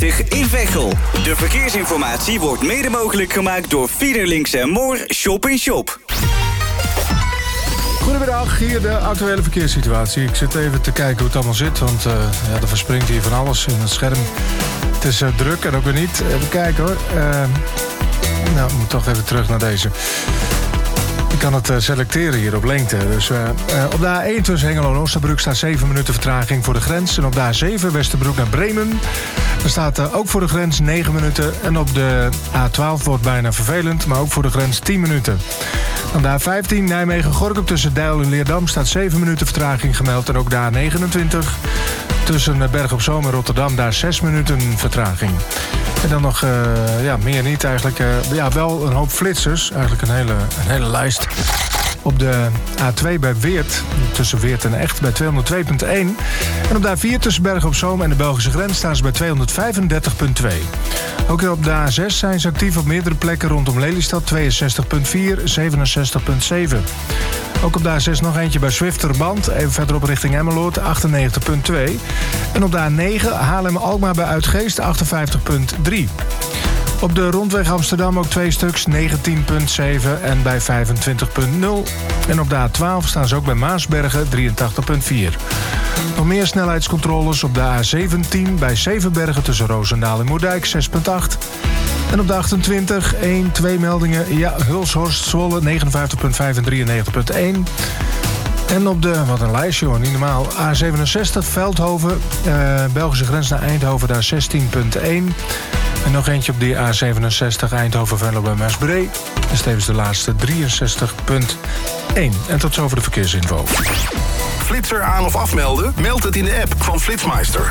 A28 in Veghel. De verkeersinformatie wordt mede mogelijk gemaakt door Fiederlinks en Moor Shop in Shop. Goedemiddag, hier de actuele verkeerssituatie. Ik zit even te kijken hoe het allemaal zit, want er verspringt hier van alles in het scherm. Het is druk en ook weer niet. Even kijken hoor. Nou, ik moet toch even terug naar deze. Ik kan het selecteren hier op lengte. Dus op de A1 tussen Hengelo en Oosterbrug staat 7 minuten vertraging voor de grens. En op de A7 Westerbroek naar Bremen. Er staat ook voor de grens 9 minuten. En op de A12 wordt bijna vervelend, maar ook voor de grens 10 minuten. Dan de A15 Nijmegen-Gorinchem tussen Deil en Leerdam staat 7 minuten vertraging gemeld. En ook de A29 tussen Berg op Zoom en Rotterdam, daar 6 minuten vertraging. En dan nog, meer niet eigenlijk. Wel een hoop flitsers. Eigenlijk een hele lijst. Op de A2 bij Weert, tussen Weert en Echt, bij 202.1. En op de A4 tussen Bergen op Zoom en de Belgische grens staan ze bij 235.2. Ook op de A6 zijn ze actief op meerdere plekken rondom Lelystad, 62.4, 67.7. Ook op de A6 nog eentje bij Zwifterband, even verderop richting Emmeloord, 98.2. En op de A9 Haarlem-Alkmaar bij Uitgeest, 58.3. Op de rondweg Amsterdam ook 2 stuks, 19.7 en bij 25.0. En op de A12 staan ze ook bij Maasbergen, 83.4. Nog meer snelheidscontroles op de A17 bij Zevenbergen tussen Roosendaal en Moerdijk, 6.8. En op de 28, 2 meldingen, Hulshorst, Zwolle, 59.5 en 93.1. En op de, wat een lijstje hoor, niet normaal, A67 Veldhoven, Belgische grens naar Eindhoven, daar 16.1. En nog eentje op die A67 Eindhoven-Venlo bij Maasbree. Dus tevens de laatste 63.1. En tot zover de verkeersinfo. Flitser aan of afmelden? Meld het in de app van Flitsmeister.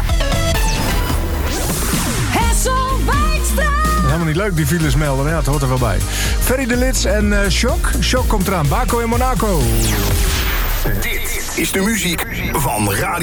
Helemaal niet leuk, die files melden. Maar ja, het hoort er wel bij. Ferry de Lits en Shock. Shock komt eraan. Baco in Monaco. Dit is de muziek van Radio